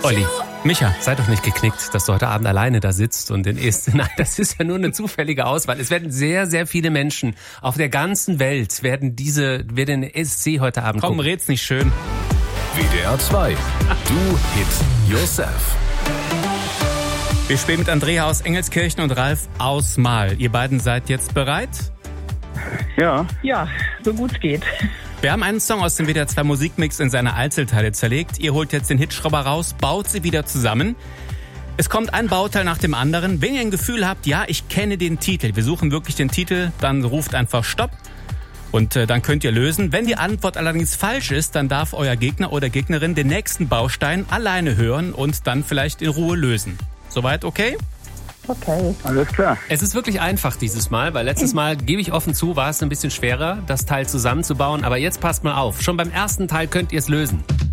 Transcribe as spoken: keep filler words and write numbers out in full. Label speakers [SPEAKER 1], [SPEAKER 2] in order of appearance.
[SPEAKER 1] Olli, Micha, sei doch nicht geknickt, dass du heute Abend alleine da sitzt und den isst. Nein, das ist ja nur eine zufällige Auswahl. Es werden sehr, sehr viele Menschen auf der ganzen Welt werden diese, werden den E S C heute Abend
[SPEAKER 2] Komm,
[SPEAKER 1] gucken.
[SPEAKER 2] red's nicht schön.
[SPEAKER 3] W D R zwei. Do it yourself.
[SPEAKER 2] Wir spielen mit Andrea aus Engelskirchen und Ralf aus Mahl. Ihr beiden seid jetzt bereit?
[SPEAKER 4] Ja.
[SPEAKER 5] Ja, so gut es geht.
[SPEAKER 2] Wir haben einen Song aus dem W D R zwei Musikmix in seine Einzelteile zerlegt. Ihr holt jetzt den Hitschrauber raus, baut sie wieder zusammen. Es kommt ein Bauteil nach dem anderen. Wenn ihr ein Gefühl habt, ja, ich kenne den Titel, wir suchen wirklich den Titel, dann ruft einfach Stopp und äh, dann könnt ihr lösen. Wenn die Antwort allerdings falsch ist, dann darf euer Gegner oder Gegnerin den nächsten Baustein alleine hören und dann vielleicht in Ruhe lösen. Soweit okay?
[SPEAKER 5] Okay.
[SPEAKER 4] Alles klar.
[SPEAKER 1] Es ist wirklich einfach dieses Mal, weil letztes Mal, gebe ich offen zu, war es ein bisschen schwerer, das Teil zusammenzubauen. Aber jetzt passt mal auf, schon beim ersten Teil könnt ihr es lösen.